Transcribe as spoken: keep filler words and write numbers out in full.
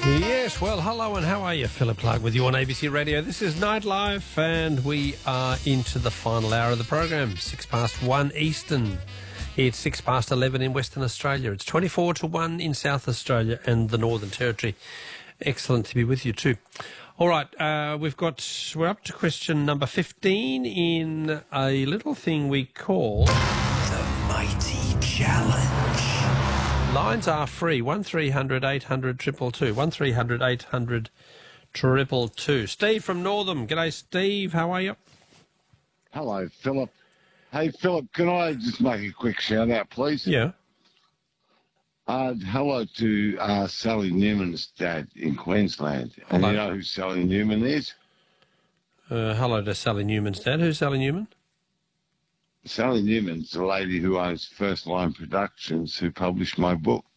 Yes, well, hello and how are you? Philip Clark with you on A B C Radio. This is Nightlife and we are into the final hour of the program, six past one Eastern. It's six past eleven in Western Australia. It's twenty-four to one in South Australia and the Northern Territory. Excellent to be with you too. All right, uh, we've got, we're up to question number fifteen in a little thing we call The Mighty Challenge. Lines are free, one three hundred eight hundred two two two, one three hundred eight hundred two two two. Steve from Northam. G'day, Steve. How are you? Hello, Philip. Hey, Philip, can I just make a quick shout-out, please? Yeah. Uh, hello to uh, Sally Newman's dad in Queensland. And Hello. you know who Sally Newman is? Uh, hello to Sally Newman's dad. Who's Sally Newman? Sally Newman's the lady who owns First Line Productions, who published my book.